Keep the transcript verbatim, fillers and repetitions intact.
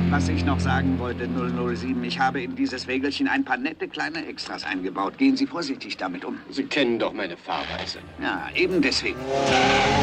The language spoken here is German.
Was ich noch sagen wollte, null null sieben, ich habe in dieses Wägelchen ein paar nette kleine Extras eingebaut. Gehen Sie vorsichtig damit um. Sie kennen doch meine Fahrweise. Ja, eben deswegen.